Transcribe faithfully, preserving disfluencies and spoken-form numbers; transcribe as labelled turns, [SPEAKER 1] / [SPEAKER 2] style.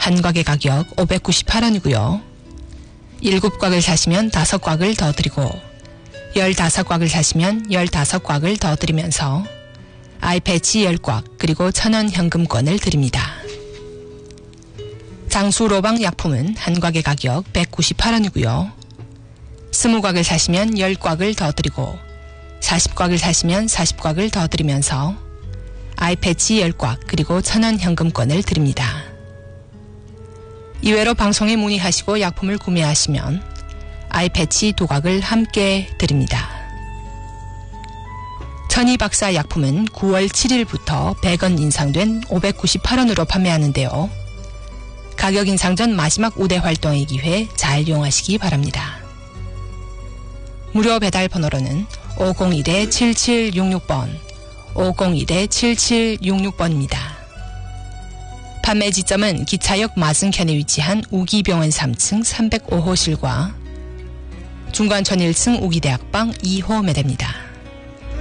[SPEAKER 1] 한 곽의 가격 오백구십팔 원이고요. 일곱 곽을 사시면 다섯 곽을 더 드리고 열다섯 곽을 사시면 열다섯 곽을 더 드리면서 아이패치 열 곽 그리고 천 원 현금권을 드립니다. 장수 로방 약품은 한 곽의 가격 백구십팔 원이고요. 스무 곽을 사시면 열 곽을 더 드리고 사십 곽을 사시면 사십 곽을 더 드리면서 아이패치 열 곽 그리고 천 원 현금권을 드립니다. 이외로 방송에 문의하시고 약품을 구매하시면 아이패치 두 곽을 함께 드립니다. 천이박사 약품은 구월 칠일부터 백 원 인상된 오백구십팔 원으로 판매하는데요. 가격 인상 전 마지막 우대 활동의 기회 잘 이용하시기 바랍니다. 무료 배달 번호로는 오공일 칠칠육육 번, 오공일 칠칠육육 번입니다. 판매 지점은 기차역 맞은편에 위치한 우기병원 삼 층 삼백오 호실과 중관천 일 층 우기대학방 이 호 매대입니다.